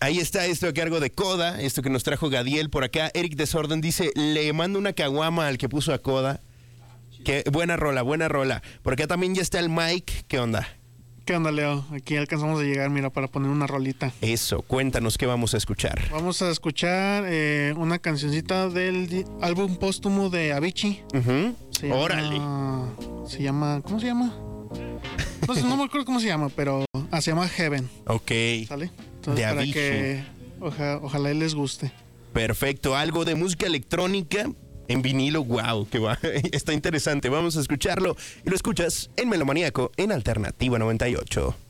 Ahí está esto a cargo de Coda, esto que nos trajo Gadiel por acá. Eric Desorden dice, le mando una caguama al que puso a Coda. Que buena rola, buena rola. Por acá también ya está el Mike. ¿Qué onda? ¿Qué onda, Leo? Aquí alcanzamos a llegar, mira, para poner una rolita. Eso, cuéntanos qué vamos a escuchar. Vamos a escuchar una cancioncita del álbum póstumo de Avicii. Órale. Se llama, ¿cómo se llama? No sé, no me acuerdo cómo se llama, pero se llama Heaven. Ok. ¿Sale? Entonces, De para Avicii. que ojalá les guste. Perfecto, algo de música electrónica en vinilo, wow, que va. Está interesante, vamos a escucharlo y lo escuchas en Melomaníaco en Alternativa 98.